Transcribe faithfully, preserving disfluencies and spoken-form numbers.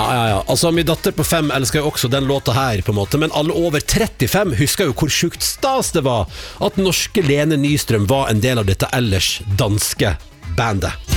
ja, ja. Altså, min datter på fem elsker jo også den låta her, på en måte. Men alle over trettifem husker jo hvor sjukt stas det var at norske Lene Nystrøm var en del av dette ellers danske bandet.